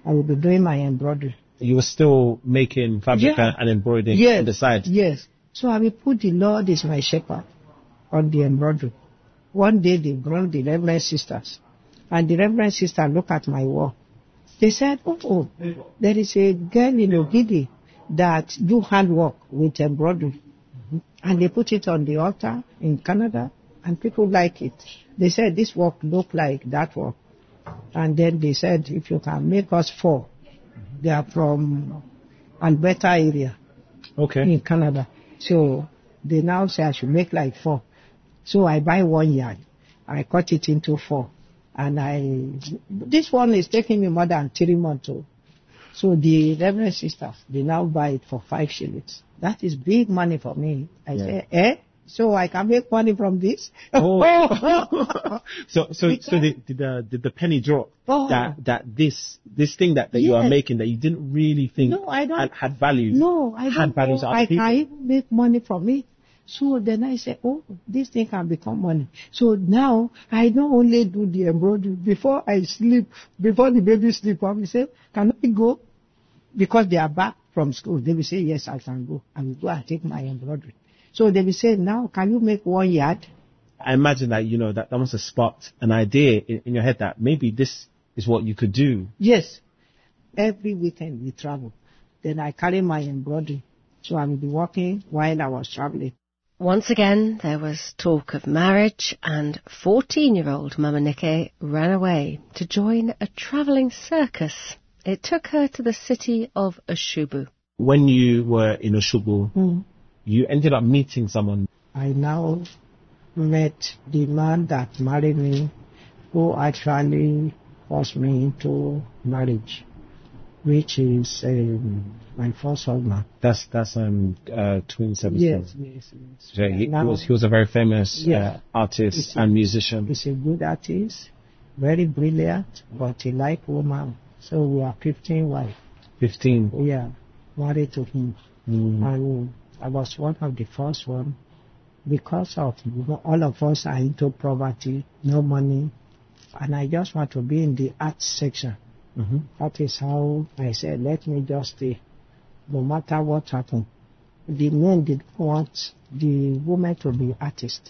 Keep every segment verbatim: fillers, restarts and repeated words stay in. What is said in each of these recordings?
I will be doing my embroidery. You were still making fabric Yeah. and embroidering Yes. on the side? Yes. So I will put the Lord is my shepherd on the embroidery. One day they brought the Reverend Sisters, and the Reverend Sister looked at my wall. They said, oh, oh, there is a girl in Ogidi that do handwork with embroidery. Mm-hmm. And they put it on the altar in Canada, and people like it. They said, this work look like that work. And then they said, if you can make us four, they are from Alberta area Okay. in Canada. So they now say I should make like four. So I buy one yard. I cut it into four. And I, this one is taking me more than three months old. So the Reverend Sisters, they now buy it for five shillings. That is big money for me. I Yeah. say, eh? So I can make money from this? Oh. so, so, so did, did the, did the penny drop Oh. that, that this, this thing that, that you are Yes. making that you didn't really think No, I don't- had, had value? No, I had don't values know. to other I people? can even make money from it. So then I said, oh, this thing can become money. So now I don't only do the embroidery. Before I sleep, before the baby sleep, I will say, can I go? Because they are back from school. They will say, yes, I can go. I will go and take my embroidery. So they will say, now can you make one yard? I imagine that, you know, that, that must have sparked an idea in, in your head that maybe this is what you could do. Yes. Every weekend we travel. Then I carry my embroidery. So I will be working while I was traveling. Once again, there was talk of marriage, and fourteen-year-old Mama Nike ran away to join a travelling circus. It took her to the city of Oshubu. When you were in Oshubu, Mm. you ended up meeting someone. I now met the man that married me, who actually forced me into marriage, which is um, my first husband. That's, that's, um, uh, Twin Seven Yes, Stone. yes, yes. So he, he Now, was, he was a very famous Yeah. uh, artist It's- and musician. he's a good artist, very brilliant, but he like woman. So we are fifteen wives. fifteen. Yeah, married to him. Mm. And I was one of the first one. Because of all of us are into poverty, no money, and I just want to be in the arts section. Mm-hmm. That is how I said, let me just stay, no matter what happens. The men did want the women to be artists.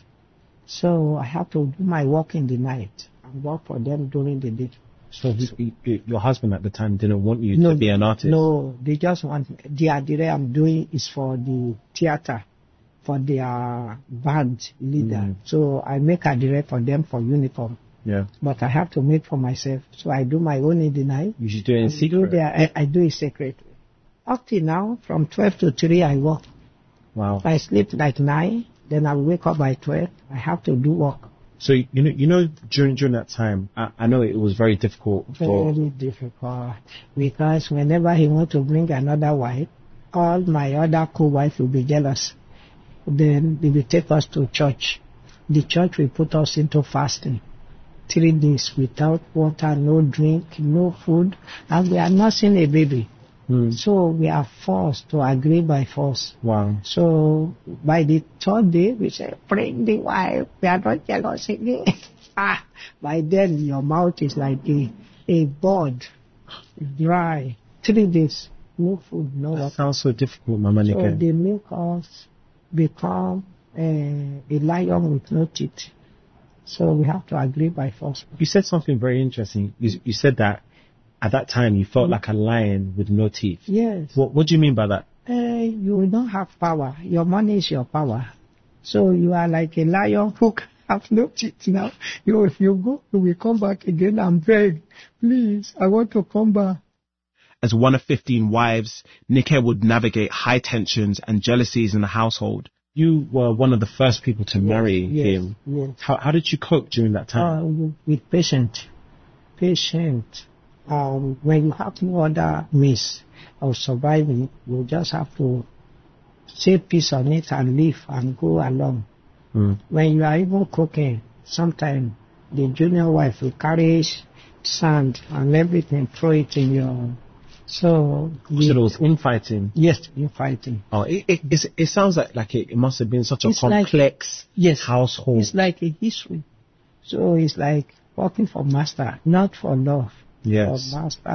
So I have to do my work in the night and work for them during the day. So he, he, your husband at the time didn't want you No, to be an artist? No, they just want, the idea I'm doing is for the theater, for their band leader. Mm. So I make a direct for them for uniform. Yeah. But I have to make for myself. So I do my own in the night. You should do it in I secret. Do their, I, I do it secretly. Up till now, from twelve to three, I work. Wow. I sleep like nine, then I wake up by twelve. I have to do work. So, you know, you know, during, during that time, I, I know it was very difficult for... Very difficult. Because whenever he want to bring another wife, all my other co-wives will be jealous. Then they will take us to church. The church will put us into fasting. Three days without water, no drink, no food, and we are nursing a baby. Hmm. So we are forced to agree by force. Wow. So by the third day, we say, bring the wife, we are not jealous again. ah, by then your mouth is like a, a bud, dry. Three days, no food, no That water. sounds so difficult, Mama So Nike. they make us become uh, a lion with no teeth. So we have to agree by force. You said something very interesting. You, you said that at that time you felt like a lion with no teeth. Yes. What, what do you mean by that? Uh, you don't have power. Your money is your power. So you are like a lion who have no teeth now. You know, if you go, you will come back again and beg, please, I want to come back. As one of fifteen wives, Nike would navigate high tensions and jealousies in the household. You were one of the first people to marry Yes, him. yes. How, how did you cope during that time? Uh, with patient, patient. Um, when you have no other means of surviving, you just have to say peace on it and live and go along. Mm. When you are even cooking, sometimes the junior wife will carry sand and everything, throw it in your... So, we, So there was infighting. yes, in fighting. Oh, it, it, it's- it sounds like, like it, it must have been such a It's like- complex Yes, household. it's like a history. So it's like working for master, not for love. Yes. For master.